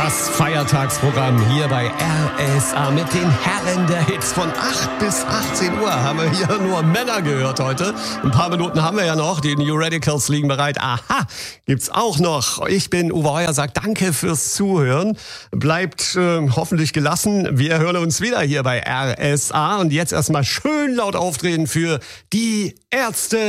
Das Feiertagsprogramm hier bei RSA mit den Herren der Hits. Von 8 bis 18 Uhr haben wir hier nur Männer gehört heute. Ein paar Minuten haben wir ja noch. Die New Radicals liegen bereit. Aha, gibt's auch noch. Ich bin Uwe Heuer, sagt danke fürs Zuhören. Bleibt hoffentlich gelassen. Wir hören uns wieder hier bei RSA. Und jetzt erstmal schön laut aufdrehen für die Ärzte.